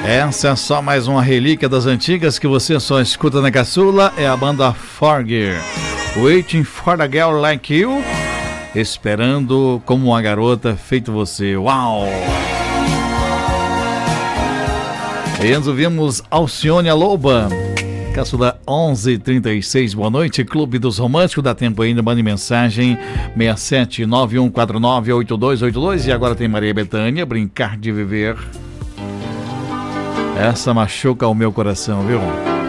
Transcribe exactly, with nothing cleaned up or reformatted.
Essa é só mais uma relíquia das antigas que você só escuta na caçula. É a banda Forger, Waiting for a Girl Like You, esperando como uma garota feito você. Uau! E antes vimos Alcione a Loba, caçula onze e trinta e seis. Boa noite, Clube dos Românticos. Dá tempo ainda, mande mensagem seis sete nove um quatro nove oito dois oito dois. E agora tem Maria Bethânia, Brincar de Viver. Essa machuca o meu coração, viu?